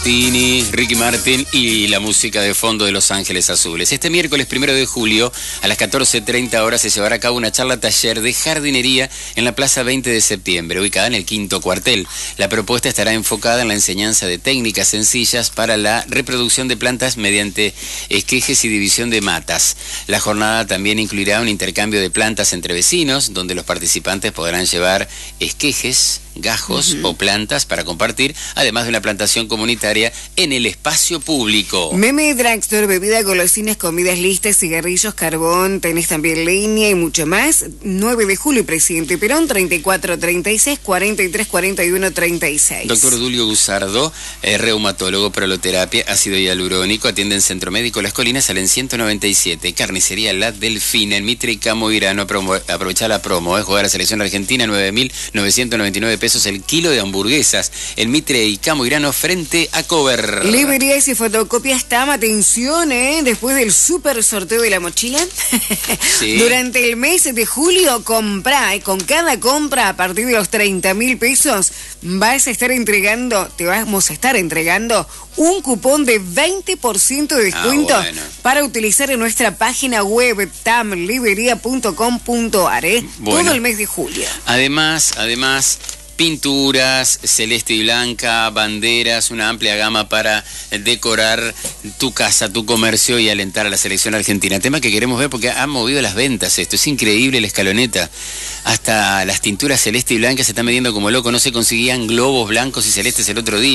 Ricky Martin y la música de fondo de Los Ángeles Azules. Este miércoles 1 de julio a las 14:30 horas se llevará a cabo una charla taller de jardinería en la Plaza 20 de septiembre, ubicada en el quinto cuartel. La propuesta estará enfocada en la enseñanza de técnicas sencillas para la reproducción de plantas mediante esquejes y división de matas. La jornada también incluirá un intercambio de plantas entre vecinos, donde los participantes podrán llevar esquejes, gajos o plantas para compartir, además de una plantación comunitaria en el espacio público. Meme Dragstore, bebida, golosinas, comidas listas, cigarrillos, carbón, tenés también leña y mucho más. 9 de julio, Presidente Perón, 3436 4341 36. Doctor Dulio Guzardo, reumatólogo, proloterapia, ácido hialurónico, atiende en Centro Médico Las Colinas, salen 197. Carnicería La Delfina, en Mitre y Camo Irano. Aprovechá la promo, jugar a la selección argentina, 9.999 pesos el kilo de hamburguesas. El Mitre y Camo Irano frente a Cover. Librerías y fotocopias TAM, atención, después del super sorteo de la mochila. Sí. Durante el mes de julio, comprá, con cada compra a partir de los 30.000 pesos, vamos a estar entregando un cupón de 20% de descuento para utilizar en nuestra página web tamliberia.com.ar, todo el mes de julio. Además, pinturas, celeste y blanca, banderas, una amplia gama para decorar tu casa, tu comercio y alentar a la selección argentina. Tema que queremos ver porque han movido las ventas esto. Es increíble la escaloneta. Hasta las tinturas celeste y blanca se están vendiendo como loco. No se conseguían globos blancos y celestes el otro día.